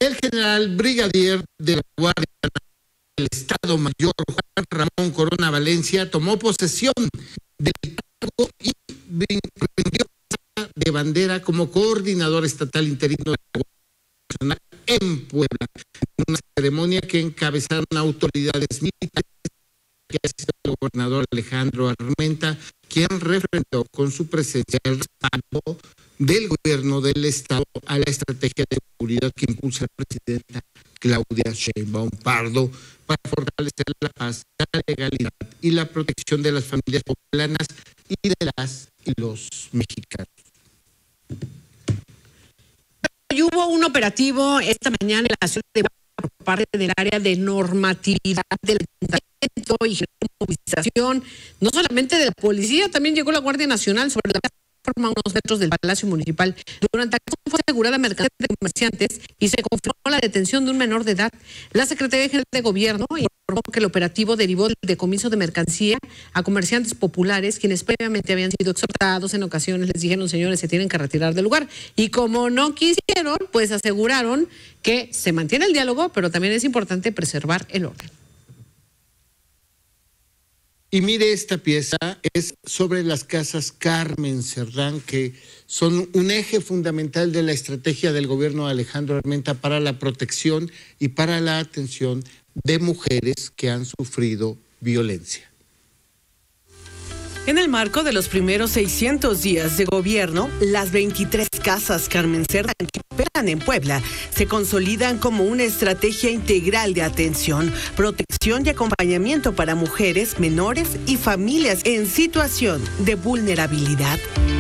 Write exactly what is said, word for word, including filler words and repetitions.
El general brigadier de la Guardia Nacional del Estado Mayor, Juan Ramón Corona Valencia, tomó posesión del cargo y rindió de bandera como coordinador estatal interino de la Guardia Nacional en Puebla, en una ceremonia que encabezaron autoridades militares que asistió el gobernador Alejandro Armenta, quien refrendó con su presencia el respaldo del gobierno del estado a la estrategia de seguridad que impulsa la presidenta Claudia Sheinbaum Pardo para fortalecer la paz, la legalidad y la protección de las familias poblanas y de las y los mexicanos. Y hubo un operativo esta mañana en la ciudad de Guadalajara por parte del área de normatividad del ayuntamiento y movilización, no solamente de la policía, también llegó la Guardia Nacional sobre la plataforma a unos metros del Palacio Municipal. Durante la acción fue asegurada mercancía de comerciantes y se confirmó la detención de un menor de edad. La Secretaría General de Gobierno informó que el operativo derivó del decomiso de mercancía a comerciantes populares, quienes previamente habían sido exhortados en ocasiones, les dijeron, señores, se tienen que retirar del lugar. Y como no quisieron, pues aseguraron que se mantiene el diálogo, pero también es importante preservar el orden. Y mire, esta pieza es sobre las casas Carmen Cerdán, que son un eje fundamental de la estrategia del gobierno de Alejandro Armenta para la protección y para la atención de mujeres que han sufrido violencia. En el marco de los primeros seiscientos días de gobierno, las veintitrés casas Carmen Cerdán que operan en Puebla se consolidan como una estrategia integral de atención, protección y acompañamiento para mujeres, menores y familias en situación de vulnerabilidad.